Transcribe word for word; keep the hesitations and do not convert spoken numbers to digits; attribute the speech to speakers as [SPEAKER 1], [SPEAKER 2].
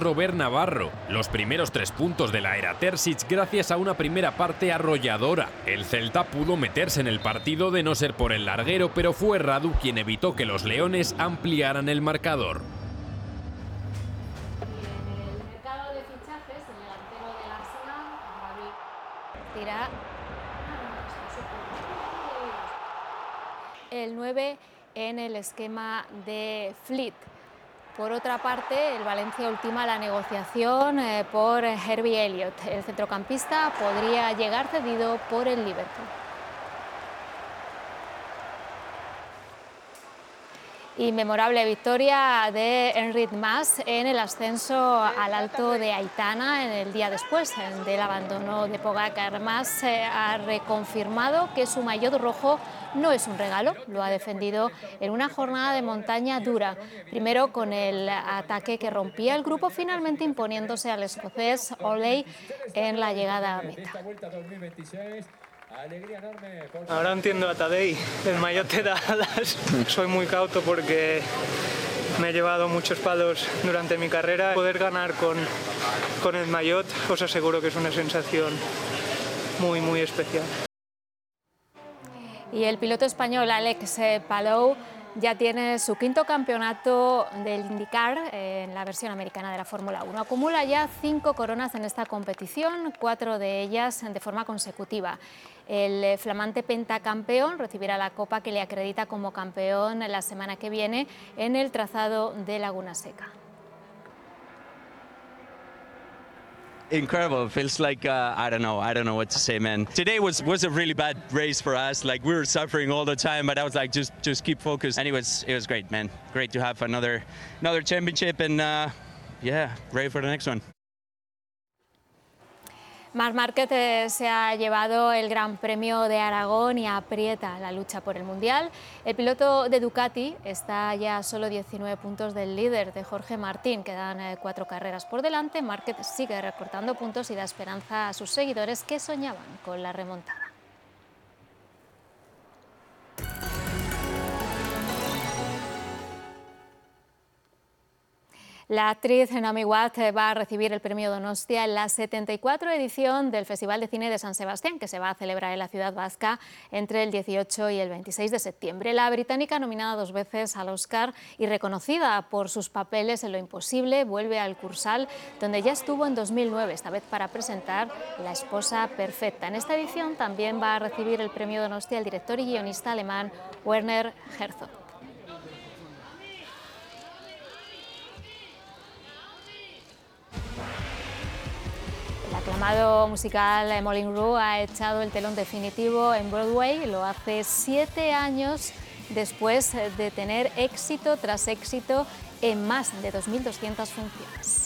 [SPEAKER 1] Robert Navarro. Los primeros tres puntos de la era Terzic gracias a una primera parte arrolladora. El Celta pudo meterse en el partido de no ser por el larguero, pero fue Radu quien evitó que los leones ampliaran el marcador.
[SPEAKER 2] Tira el nueve en el esquema de Fleet. Por otra parte, el Valencia ultima la negociación eh, por Herbie Elliott. El centrocampista podría llegar cedido por el Liverpool. Y memorable victoria de Enric Mas en el ascenso al Alto de Aitana en el día después del abandono de Pogacar. Mas eh, ha reconfirmado que su maillot rojo no es un regalo, lo ha defendido en una jornada de montaña dura, primero con el ataque que rompía el grupo, finalmente imponiéndose al escocés Oley en la llegada a meta.
[SPEAKER 3] Ahora entiendo a Tadej, el maillot te da alas. Soy muy cauto porque me he llevado muchos palos durante mi carrera. Poder ganar con, con el maillot os aseguro que es una sensación muy, muy especial.
[SPEAKER 2] Y el piloto español Alex Palou ya tiene su quinto campeonato del IndyCar en la versión americana de la Fórmula uno. Acumula ya cinco coronas en esta competición, cuatro de ellas de forma consecutiva. El flamante pentacampeón recibirá la copa que le acredita como campeón la semana que viene en el trazado de Laguna Seca.
[SPEAKER 4] Incredible. It feels like uh, I don't know. I don't know what to say, man. Today was was a really bad race for us. Like we were suffering all the time, but I was like, just just keep focused. And it was it was great, man. Great to have another another championship, and uh, yeah, ready for the next one.
[SPEAKER 2] Marc Márquez eh, se ha llevado el Gran Premio de Aragón y aprieta la lucha por el Mundial. El piloto de Ducati está ya a solo diecinueve puntos del líder, de Jorge Martín. Quedan eh, cuatro carreras por delante. Márquez sigue recortando puntos y da esperanza a sus seguidores que soñaban con la remontada. La actriz Naomi Watts va a recibir el premio Donostia en la setenta y cuatro edición del Festival de Cine de San Sebastián, que se va a celebrar en la ciudad vasca entre el dieciocho y el veintiséis de septiembre. La británica, nominada dos veces al Oscar y reconocida por sus papeles en Lo Imposible, vuelve al Cursal, donde ya estuvo en dos mil nueve, esta vez para presentar La esposa perfecta. En esta edición también va a recibir el premio Donostia el director y guionista alemán Werner Herzog. El aclamado musical Moulin Rouge ha echado el telón definitivo en Broadway. Lo hace siete años después de tener éxito tras éxito en más de dos mil doscientas funciones.